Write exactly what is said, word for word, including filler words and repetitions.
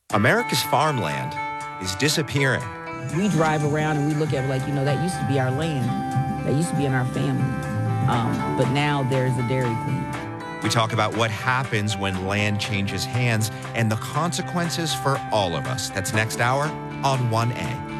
America's farmland is disappearing. We drive around and we look at it like, you know, that used to be our land. That used to be in our family. Um, but now there's a Dairy Queen. We talk about what happens when land changes hands and the consequences for all of us. That's next hour on one A.